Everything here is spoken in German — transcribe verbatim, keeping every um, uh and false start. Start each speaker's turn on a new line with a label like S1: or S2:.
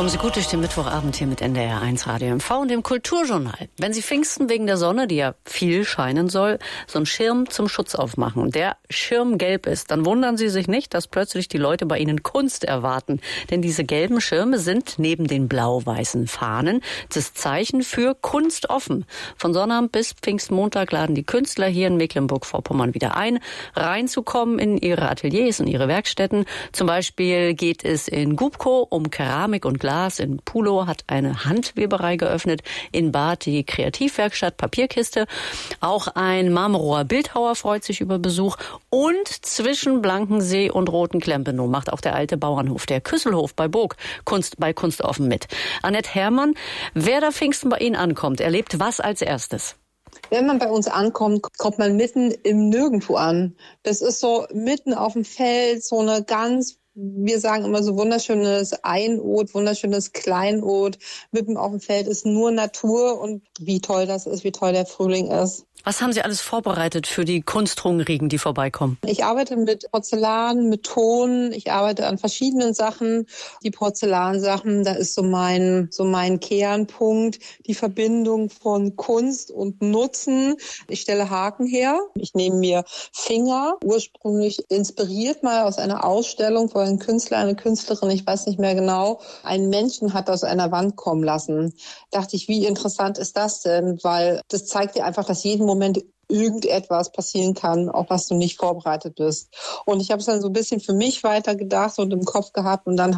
S1: Kommen Sie gut durch den Mittwochabend hier mit N D R eins Radio M V und dem Kulturjournal. Wenn Sie Pfingsten wegen der Sonne, die ja viel scheinen soll, so einen Schirm zum Schutz aufmachen und der Schirm gelb ist, dann wundern Sie sich nicht, dass plötzlich die Leute bei Ihnen Kunst erwarten. Denn diese gelben Schirme sind neben den blau-weißen Fahnen das Zeichen für Kunst offen. Von Sonnabend bis Pfingstmontag laden die Künstler hier in Mecklenburg-Vorpommern wieder ein, reinzukommen in ihre Ateliers und ihre Werkstätten. Zum Beispiel geht es in Gubko um Keramik und Glas. In Pulo hat eine Handweberei geöffnet. In Bad die Kreativwerkstatt Papierkiste. Auch ein Marmorower Bildhauer freut sich über Besuch. Und zwischen Blankensee und Roten-Klempenow macht auch der alte Bauernhof, der Küsselhof bei Burg, Kunst bei Kunst offen mit. Annette Herrmann, wer da Pfingsten bei Ihnen ankommt, erlebt was als erstes?
S2: Wenn man bei uns ankommt, kommt man mitten im Nirgendwo an. Das ist so mitten auf dem Feld, so eine ganz, wir sagen immer so wunderschönes Einod, wunderschönes Kleinod. Mitten auf dem Feld ist nur Natur und wie toll das ist, wie toll der Frühling ist.
S1: Was haben Sie alles vorbereitet für die Kunsthungrigen, die vorbeikommen?
S2: Ich arbeite mit Porzellan, mit Ton. Ich arbeite an verschiedenen Sachen. Die Porzellansachen, da ist so mein, so mein Kernpunkt, die Verbindung von Kunst und Nutzen. Ich stelle Haken her. Ich nehme mir Finger, ursprünglich inspiriert mal aus einer Ausstellung, wo ein Künstler, eine Künstlerin, ich weiß nicht mehr genau, einen Menschen hat aus einer Wand kommen lassen. Dachte ich, wie interessant ist das denn? Weil das zeigt dir einfach, dass jeden Moment irgendetwas passieren kann, auf was du nicht vorbereitet bist. Und ich habe es dann so ein bisschen für mich weitergedacht und im Kopf gehabt und dann